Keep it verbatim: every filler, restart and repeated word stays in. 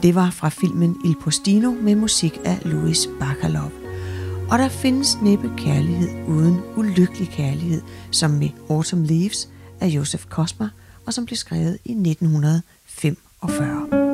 Det var fra filmen Il Postino med musik af Louis Bacalov. Og der findes næppe kærlighed uden ulykkelig kærlighed, som med Autumn Leaves af Joseph Kosma, og som blev skrevet i nitten femogfyrre.